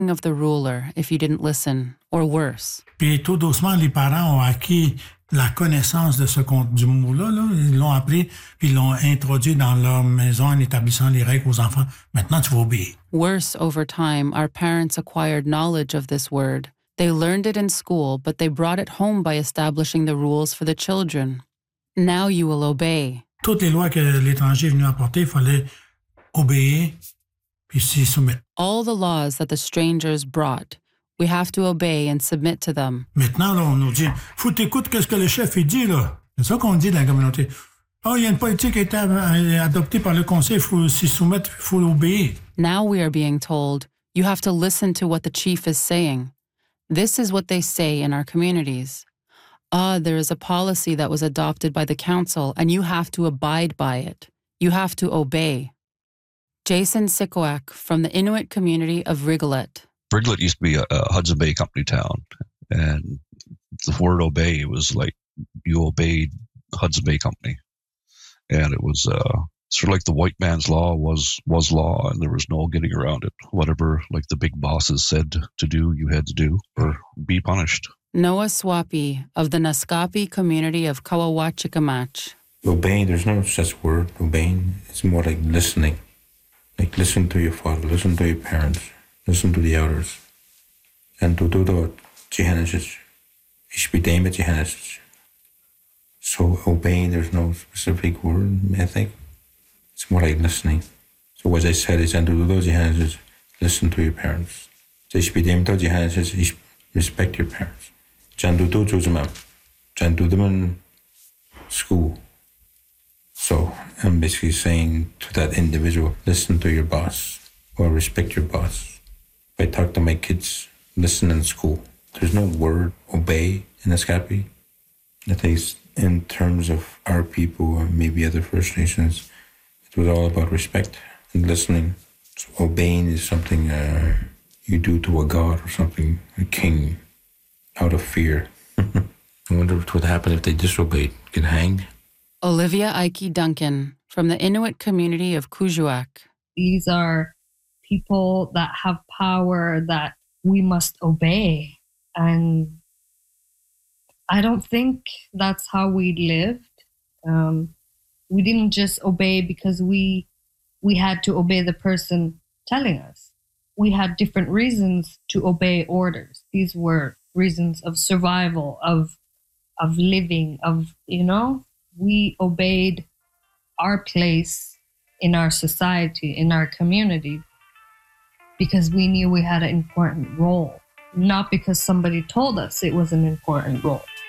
of the ruler if you didn't listen, or worse. Puis tout doucement, les parents ont acquis la connaissance de du mot-là. Là. Ils l'ont appris, puis ils l'ont introduit dans leur maison en établissant les règles aux enfants. Maintenant, tu vas obéir. Worse, over time, our parents acquired knowledge of this word. They learned it in school, but they brought it home by establishing the rules for the children. Now you will obey. Toutes les lois que l'étranger est venu apporter, il fallait obéir puis s'y soumettre. All the laws that the strangers brought, we have to obey and submit to them. Maintenant, là, on nous dit, faut t'écouter qu'est-ce que le chef il dit, là. C'est ça qu'on dit dans la communauté. Oh, il y a une politique qui a été adoptée par le conseil, il faut s'y soumettre, il faut l'obéir. Now we are being told, you have to listen to what the chief is saying. This is what they say in our communities. There is a policy that was adopted by the council, and you have to abide by it. You have to obey. Jason Sikoak from the Inuit community of Rigolet. Rigolet used to be a Hudson Bay Company town, and the word obey was like you obeyed Hudson Bay Company. And it was sort of like the white man's law was law, and there was no getting around it. Whatever like the big bosses said to do, you had to do or be punished. Noah Swapi of the Naskapi community of Kawawachikamash. Obeying, there's no such word, obeying. It's more like listening. Like listen to your father, listen to your parents, listen to the elders. And to do that, so obeying, there's no specific word, I think. It's more like listening. So what I said is, and to do those, listen to your parents. Respect your parents. School. So I'm basically saying to that individual, listen to your boss or respect your boss. If I talk to my kids, listen in school. There's no word obey in Naskapi. I think in terms of our people or maybe other First Nations, it was all about respect and listening. So obeying is something you do to a god or something, a king, out of fear. I wonder what would happen if they disobeyed, get hanged. Olivia Ike Duncan from the Inuit community of Kuujjuaq. These are people that have power that we must obey. And I don't think that's how we lived. We didn't just obey because we had to obey the person telling us. We had different reasons to obey orders. These were reasons of survival, of living, we obeyed our place in our society, in our community, because we knew we had an important role, not because somebody told us it was an important role.